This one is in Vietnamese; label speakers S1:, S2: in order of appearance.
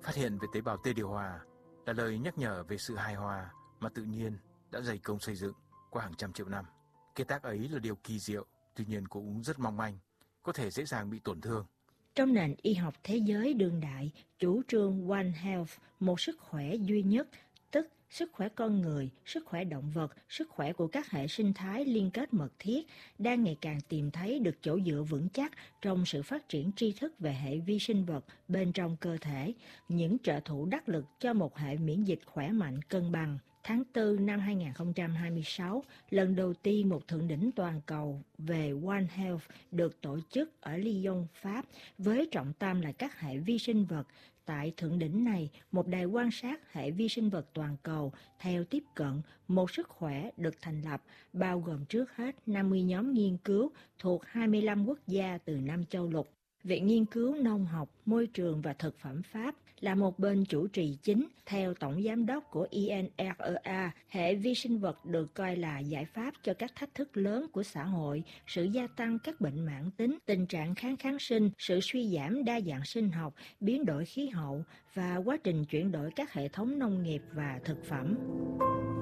S1: Phát hiện về tế bào T điều hòa là lời nhắc nhở về sự hài hòa mà tự nhiên đã dày công xây dựng qua hàng trăm triệu năm. Kế tác ấy là điều kỳ diệu, tuy nhiên cũng rất mong manh, có thể dễ dàng bị tổn thương.
S2: Trong nền y học thế giới đương đại, chủ trương One Health, một sức khỏe duy nhất, tức sức khỏe con người, sức khỏe động vật, sức khỏe của các hệ sinh thái liên kết mật thiết, đang ngày càng tìm thấy được chỗ dựa vững chắc trong sự phát triển tri thức về hệ vi sinh vật bên trong cơ thể, những trợ thủ đắc lực cho một hệ miễn dịch khỏe mạnh cân bằng. Tháng 4 năm 2026, lần đầu tiên một thượng đỉnh toàn cầu về One Health được tổ chức ở Lyon, Pháp, với trọng tâm là các hệ vi sinh vật. Tại thượng đỉnh này, một đài quan sát hệ vi sinh vật toàn cầu theo tiếp cận một sức khỏe được thành lập, bao gồm trước hết 50 nhóm nghiên cứu thuộc 25 quốc gia từ 5 châu lục. Viện Nghiên cứu Nông học, Môi trường và Thực phẩm Pháp là một bên chủ trì chính. Theo Tổng Giám đốc của INREA, hệ vi sinh vật được coi là giải pháp cho các thách thức lớn của xã hội, sự gia tăng các bệnh mãn tính, tình trạng kháng sinh, sự suy giảm đa dạng sinh học, biến đổi khí hậu và quá trình chuyển đổi các hệ thống nông nghiệp và thực phẩm.